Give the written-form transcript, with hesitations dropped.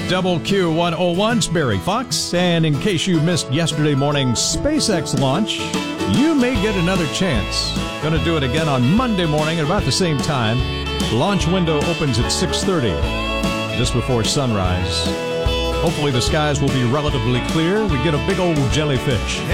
Double Q101's Barry Fox, and in case you missed yesterday morning's SpaceX launch, you may get another chance. Gonna do it again on Monday morning at about the same time. Launch window opens at 6:30, just before sunrise. Hopefully the skies will be relatively clear. We get a big old jellyfish.